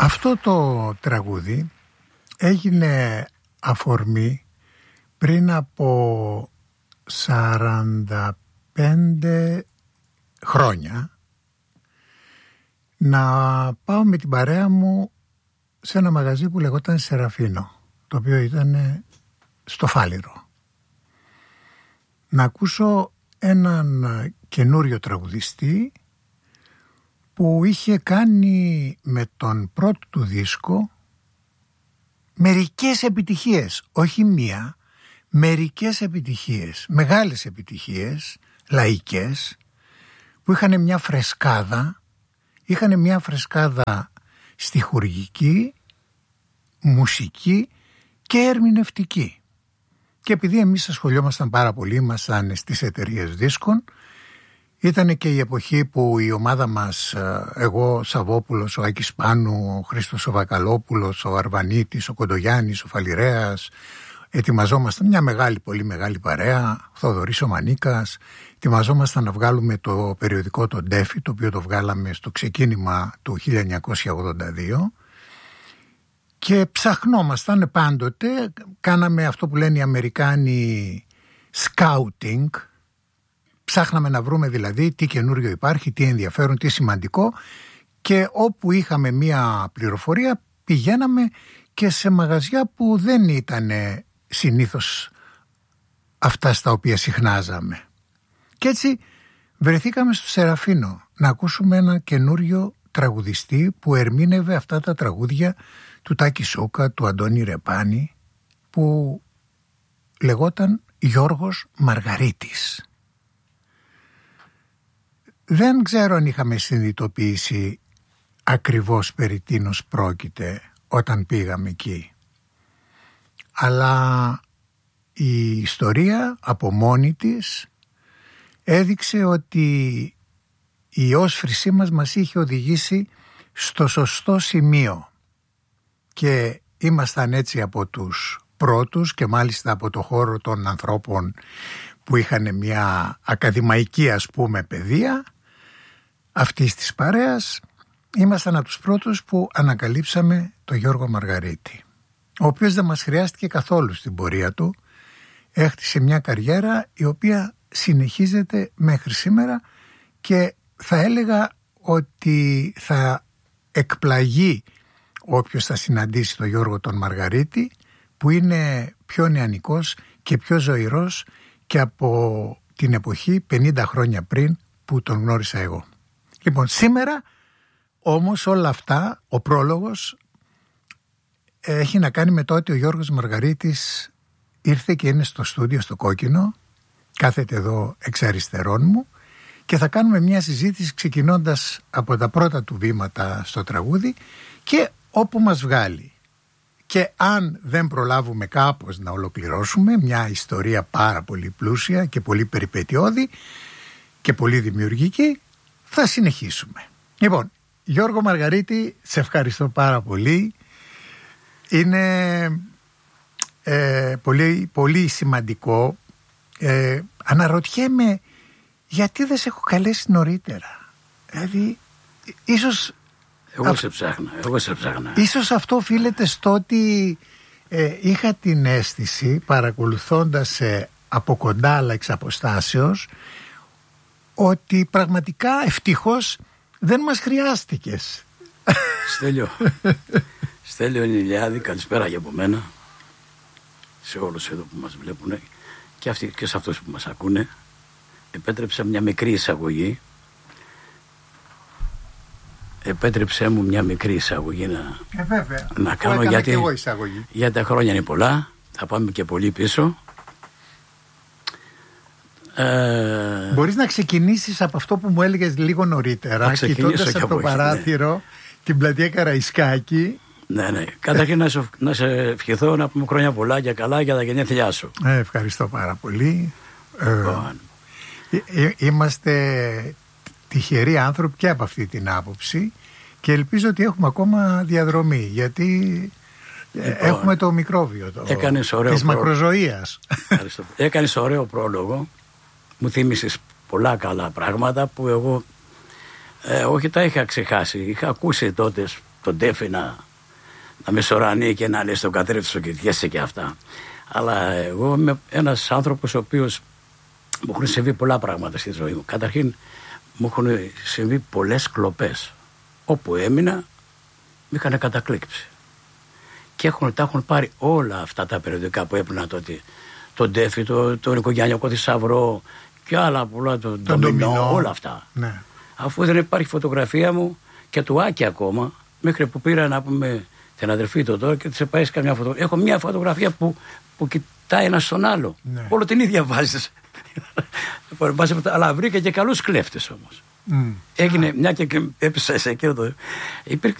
Αυτό το τραγούδι έγινε αφορμή πριν από 45 χρόνια να πάω με την παρέα μου σε ένα μαγαζί που λεγόταν Σεραφίνο, το οποίο ήταν στο Φάληρο, να ακούσω έναν καινούριο τραγουδιστή που είχε κάνει με τον πρώτο του δίσκο μερικές επιτυχίες, όχι μία, μερικές επιτυχίες, μεγάλες επιτυχίες, λαϊκές, που είχαν μια φρεσκάδα στιχουργική, μουσική και ερμηνευτική. Και επειδή εμείς ασχολιόμασταν πάρα πολύ, ήμασταν στις εταιρείες δίσκων, ήταν και η εποχή που η ομάδα μας, εγώ, Σαββόπουλος, ο Άκης Πάνου, ο Χρήστος ο Βακαλόπουλος, ο Αρβανίτης, ο Κοντογιάννης, ο Φαλιρέας, ετοιμαζόμασταν μια μεγάλη, πολύ μεγάλη παρέα, Θοδωρής ο Μανίκας, ετοιμαζόμασταν να βγάλουμε το περιοδικό το Ντέφι, το οποίο το βγάλαμε στο ξεκίνημα του 1982 και ψαχνόμασταν πάντοτε, κάναμε αυτό που λένε οι Αμερικάνοι scouting, ψάχναμε να βρούμε δηλαδή τι καινούριο υπάρχει, τι ενδιαφέρον, τι σημαντικό, και όπου είχαμε μία πληροφορία πηγαίναμε και σε μαγαζιά που δεν ήταν συνήθως αυτά στα οποία συχνάζαμε. Και έτσι βρεθήκαμε στο Σεραφίνο να ακούσουμε ένα καινούριο τραγουδιστή που ερμήνευε αυτά τα τραγούδια του Τάκη Σούκα, του Αντώνη Ρεπάνη, που λεγόταν Γιώργος Μαργαρίτης. Δεν ξέρω αν είχαμε συνειδητοποιήσει ακριβώς περί τίνος πρόκειται όταν πήγαμε εκεί. Αλλά η ιστορία από μόνη της έδειξε ότι η όσφρησή μας είχε οδηγήσει στο σωστό σημείο και ήμασταν έτσι από τους πρώτους και μάλιστα από το χώρο των ανθρώπων που είχαν μια ακαδημαϊκή παιδεία αυτής της παρέας. Ήμασταν από τους πρώτους που ανακαλύψαμε τον Γιώργο Μαργαρίτη, ο οποίος δεν μας χρειάστηκε καθόλου στην πορεία του. Έχτισε μια καριέρα η οποία συνεχίζεται μέχρι σήμερα και θα έλεγα ότι θα εκπλαγεί όποιος θα συναντήσει τον Γιώργο τον Μαργαρίτη, που είναι πιο νεανικός και πιο ζωηρός και από την εποχή 50 χρόνια πριν που τον γνώρισα εγώ. Λοιπόν, σήμερα όμως όλα αυτά, ο πρόλογος έχει να κάνει με το ότι ο Γιώργος Μαργαρίτης ήρθε και είναι στο στούντιο στο Κόκκινο, κάθεται εδώ εξ αριστερών μου, και θα κάνουμε μια συζήτηση ξεκινώντας από τα πρώτα του βήματα στο τραγούδι και όπου μας βγάλει. Και αν δεν προλάβουμε κάπως να ολοκληρώσουμε μια ιστορία πάρα πολύ πλούσια και πολύ περιπετειώδη και πολύ δημιουργική, θα συνεχίσουμε. Λοιπόν, Γιώργο Μαργαρίτη, σε ευχαριστώ πάρα πολύ. Είναι πολύ, πολύ σημαντικό. Αναρωτιέμαι γιατί δεν σε έχω καλέσει νωρίτερα. Δηλαδή, ίσως... Εγώ σε ψάχνα. Ίσως αυτό οφείλεται στο ότι είχα την αίσθηση, παρακολουθώντας από κοντά αλλά εξ αποστάσεως, ότι πραγματικά ευτυχώς δεν μας χρειάστηκες. Στέλιο Ηλιάδη, καλησπέρα για από μένα σε όλους εδώ που μας βλέπουν και σε αυτούς που μας ακούνε. Επέτρεψα μια μικρή εισαγωγή. Επέτρεψέ μου μια μικρή εισαγωγή να κάνω, γιατί τα χρόνια είναι πολλά, θα πάμε και πολύ πίσω. Μπορείς να ξεκινήσεις από αυτό που μου έλεγες λίγο νωρίτερα, κοιτώντας από το παράθυρο, ναι, την πλατεία Καραϊσκάκη. Ναι. Καταρχήν να σε ευχηθώ να πούμε χρόνια πολλά και καλά για τα γενέθλιά σου. Ευχαριστώ πάρα πολύ. Είμαστε τυχεροί άνθρωποι και από αυτή την άποψη και ελπίζω ότι έχουμε ακόμα διαδρομή, γιατί έχουμε το μικρόβιο της μακροζωίας. Έκανες ωραίο πρόλογο, μου θύμισες πολλά καλά πράγματα που εγώ όχι τα είχα ξεχάσει, είχα ακούσει τότε τον Τέφη να με σωρανεί και να λέει στον καθρέφτη σου και διέσαι και αυτά. Αλλά εγώ είμαι ένας άνθρωπος ο οποίος μου έχουν συμβεί πολλά πράγματα στη ζωή μου. Καταρχήν μου έχουν συμβεί πολλές κλοπές. Όπου έμεινα με είχαν κατακλείψει. Και τα έχουν πάρει όλα αυτά τα περιοδικά που έπαιρνα τότε. Τον Τέφη, τον Οικογενειακό Θησαυρό και άλλα πολλά, τον Ντομινό, όλα αυτά. Ναι. Αφού δεν υπάρχει φωτογραφία μου και του Άκη ακόμα, μέχρι που πήρα να πούμε την αδερφή του τώρα και της πάει καμιά φωτογραφία. Έχω μια φωτογραφία που κοιτάει ένα στον άλλο. Ναι. Όλο την ίδια βάζεις. Αλλά βρήκα και καλούς κλέφτες όμως. Έγινε, μια και έπεσα σε εκείνο το.